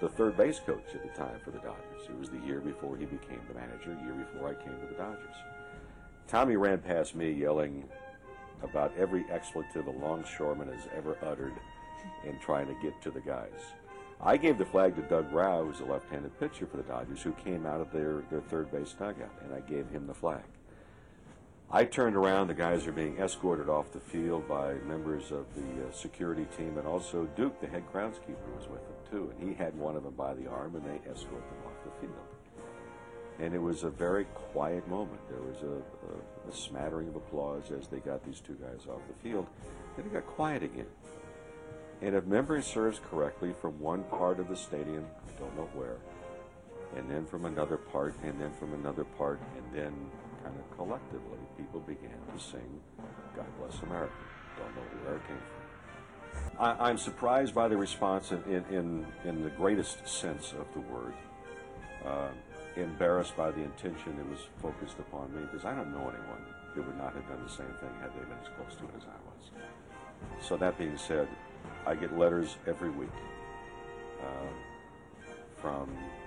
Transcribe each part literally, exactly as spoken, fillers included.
the third base coach at the time for the Dodgers. It was the year before he became the manager, year before I came to the Dodgers. Tommy ran past me yelling about every expletive a longshoreman has ever uttered in trying to get to the guys. I gave the flag to Doug Rauh, who's a left-handed pitcher for the Dodgers, who came out of their, their third base dugout, and I gave him the flag. I turned around, the guys are being escorted off the field by members of the uh, security team, and also Duke, the head groundskeeper, was with them too, and he had one of them by the arm, and they escorted them off the field. And it was a very quiet moment. There was a, a, a smattering of applause as they got these two guys off the field, and it got quiet again. And if memory serves correctly, from one part of the stadium, I don't know where, and then from another part, and then from another part, and then kind of collectively, people began to sing God Bless America. Don't know where it came from. I, I'm surprised by the response in, in, in, in the greatest sense of the word. Uh, embarrassed by the intention it was focused upon me, because I don't know anyone who would not have done the same thing had they been as close to it as I was. So that being said, I get letters every week uh, from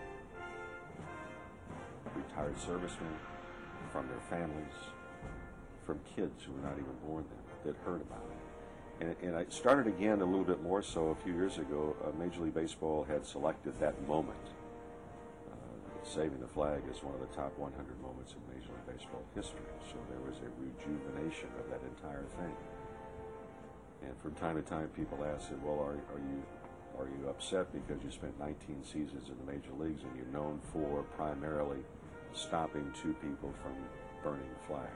retired servicemen, from their families, from kids who were not even born then, that heard about it. And, and I started again a little bit more so a few years ago. Uh, Major League Baseball had selected that moment, uh, saving the flag, as one of the top one hundred moments in Major League Baseball history. So there was a rejuvenation of that entire thing. And from time to time, people ask, well, are, are you are you upset because you spent nineteen seasons in the major leagues and you're known for primarily stopping two people from burning the flag?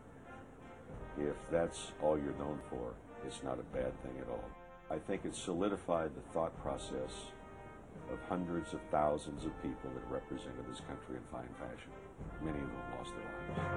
If that's all you're known for, it's not a bad thing at all. I think it solidified the thought process of hundreds of thousands of people that represented this country in fine fashion. Many of them lost their lives.